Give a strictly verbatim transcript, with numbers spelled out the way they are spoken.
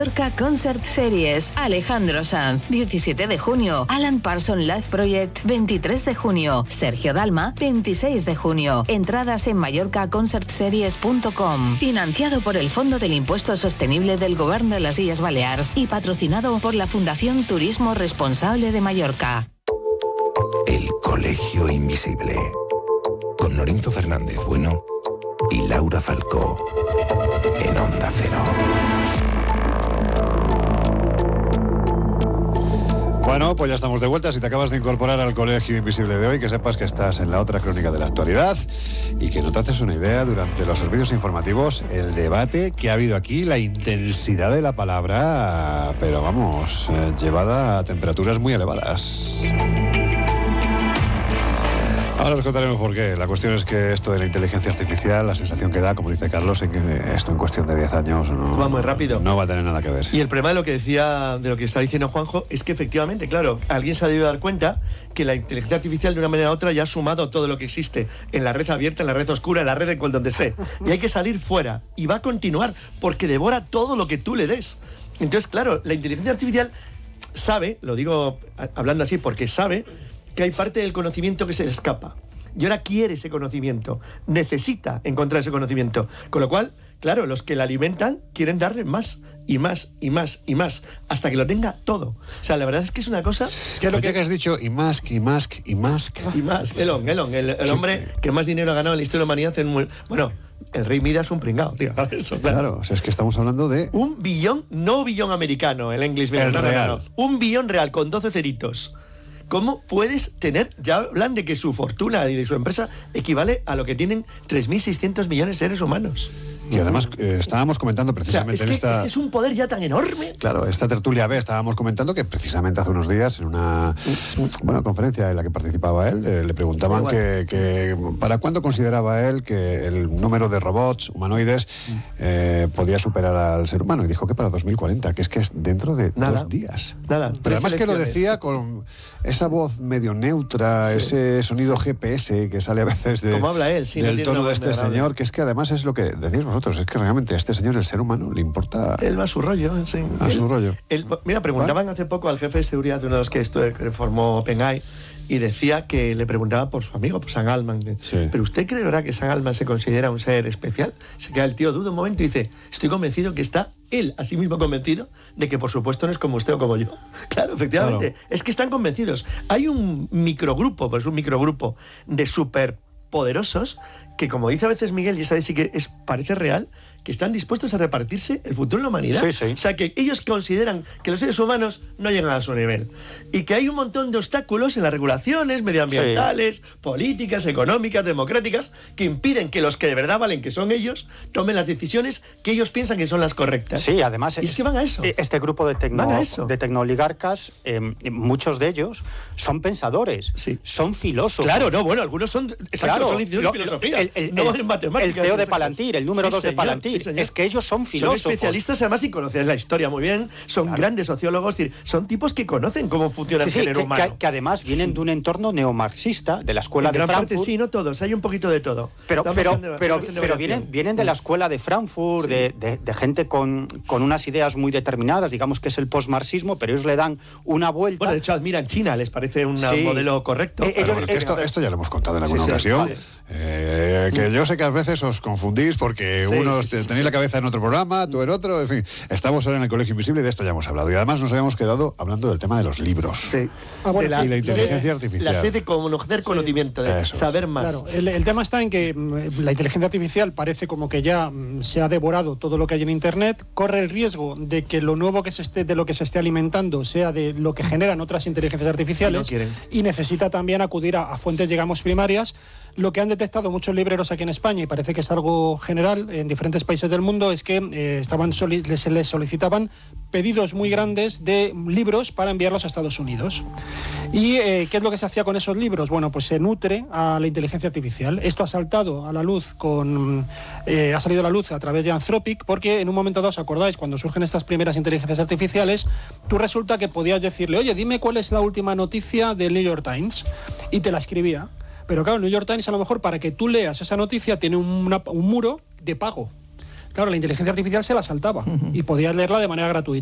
Mallorca Concert Series, Alejandro Sanz, diecisiete de junio, Alan Parsons Live Project, veintitrés de junio, Sergio Dalma, veintiséis de junio. Entradas en mallorca concert series punto com, financiado por el Fondo del Impuesto Sostenible del Gobierno de las Illes Balears y patrocinado por la Fundación Turismo Responsable de Mallorca. El Colegio Invisible, con Lorenzo Fernández Bueno y Laura Falcó, en Onda Cero. Bueno, pues ya estamos de vuelta. Si te acabas de incorporar al Colegio Invisible de hoy, que sepas que estás en la otra crónica de la actualidad y que no te haces una idea durante los servicios informativos, el debate que ha habido aquí, la intensidad de la palabra, pero vamos, eh, llevada a temperaturas muy elevadas. Ahora os contaremos por qué. La cuestión es que esto de la inteligencia artificial, la sensación que da, como dice Carlos, en que esto en cuestión de diez años no va muy rápido. No va a tener nada que ver. Y el problema de lo que decía, de lo que está diciendo Juanjo, es que efectivamente, claro, alguien se ha debido dar cuenta que la inteligencia artificial de una manera u otra ya ha sumado todo lo que existe en la red abierta, en la red oscura, en la red en cual donde esté. Y hay que salir fuera. Y va a continuar porque devora todo lo que tú le des. Entonces, claro, la inteligencia artificial sabe, lo digo hablando así porque sabe, que hay parte del conocimiento que se le escapa. Y ahora quiere ese conocimiento, necesita encontrar ese conocimiento. Con lo cual, claro, los que la alimentan quieren darle más y más y más y más, hasta que lo tenga todo. O sea, la verdad es que es una cosa... Es que lo que has dicho, y más, y más, y más... Y más, Elon, Elon, el, el hombre que más dinero ha ganado en la historia de la humanidad. En un, bueno, el rey Midas es un pringao, tío. Eso, claro. claro, o sea, es que estamos hablando de... Un billón, no billón americano, el English billón, el no, real. No, no, no. Un billón real con doce ceritos. ¿Cómo puedes tener? Ya hablan de que su fortuna y de su empresa equivale a lo que tienen tres mil seiscientos millones de seres humanos. Y además eh, estábamos comentando precisamente o sea, es, que, en esta... es que es un poder ya tan enorme. Claro, esta tertulia B estábamos comentando que precisamente hace unos días en una bueno, conferencia en la que participaba él, eh, le preguntaban que, que para cuándo consideraba él que el número de robots humanoides eh, podía superar al ser humano. Y dijo que para dos mil cuarenta, que es que es dentro de nada, dos días. Nada. Pero además que lo decía con esa voz medio neutra, sí. ese sonido G P S que sale a veces de, ¿Cómo habla él? Sí, del no tono de este señor, grave. Que es que además es lo que decís vosotros, es que realmente a este señor, el ser humano, le importa... Él va a su rollo, sí. A él, su rollo. Él, mira, preguntaban ¿Vale? hace poco al jefe de seguridad de uno de los que, esto, que formó OpenAI, y decía que le preguntaba por su amigo, por Sam Altman. Sí. ¿Pero usted cree, verdad, que Sam Altman se considera un ser especial? Se queda el tío, duda un momento y dice, estoy convencido que está él, a sí mismo convencido, de que por supuesto no es como usted o como yo. Claro, efectivamente. Claro. Es que están convencidos. Hay un microgrupo, pues un microgrupo de superpoderosos que, como dice a veces Miguel, y esa vez sí que es, parece real, que están dispuestos a repartirse el futuro de la humanidad. Sí, sí. O sea, que ellos consideran que los seres humanos no llegan a su nivel. Y que hay un montón de obstáculos en las regulaciones medioambientales, sí. políticas, económicas, democráticas, que impiden que los que de verdad valen, que son ellos, tomen las decisiones que ellos piensan que son las correctas. Sí, además... Y es que van a eso. Este grupo de, tecno, de tecnooligarcas, eh, muchos de ellos son pensadores, sí. son filósofos. Claro, no, bueno, algunos son... Exacto, claro, son licenciados en filosofía. El, el, no el, en matemáticas. El C E O de Palantir, el número sí, dos de señor, Palantir. Sí, es que ellos son filósofos. Son especialistas además y conocen la historia muy bien, son claro. grandes sociólogos, son tipos que conocen cómo funciona sí, el género sí, que, humano. Que, que además vienen de un entorno neomarxista, de la escuela en de gran Frankfurt. Parte, sí, no todos, hay un poquito de todo. Pero, pero, de, pero, pero vienen, vienen de la escuela de Frankfurt, sí. de, de, de gente con, con unas ideas muy determinadas, digamos que es el postmarxismo, pero ellos le dan una vuelta. Bueno, de hecho admiran China, les parece un sí. modelo correcto. Eh, ellos, es esto, esto ya lo hemos contado en alguna sí, sí, ocasión. Vale. Eh, que yo sé que a veces os confundís porque sí, unos sí, sí, tenéis sí. la cabeza en otro programa, tú en otro, en fin. Estamos ahora en el Colegio Invisible y de esto ya hemos hablado. Y además nos habíamos quedado hablando del tema de los libros. Sí. Ah, bueno, la, y la inteligencia sed, artificial. La sed de conocer conocimiento, de Eso. saber más. Claro, el, el tema está en que la inteligencia artificial parece como que ya se ha devorado todo lo que hay en Internet, corre el riesgo de que lo nuevo que se esté, de lo que se esté alimentando sea de lo que generan otras inteligencias artificiales, no y necesita también acudir a, a fuentes, digamos, primarias. Lo que han detectado muchos libreros aquí en España, y parece que es algo general en diferentes países del mundo, es que eh, estaban soli- les, les solicitaban pedidos muy grandes de libros para enviarlos a Estados Unidos. ¿Y eh, qué es lo que se hacía con esos libros? Bueno, pues se nutre a la inteligencia artificial. Esto ha saltado a la luz con... Eh, ha salido a la luz a través de Anthropic, porque en un momento dado, ¿os acordáis? Cuando surgen estas primeras inteligencias artificiales, tú resulta que podías decirle, oye, dime cuál es la última noticia del New York Times, y te la escribía. Pero claro, el New York Times, a lo mejor, para que tú leas esa noticia, tiene una, un muro de pago. Claro, la inteligencia artificial se la saltaba y podías leerla de manera gratuita.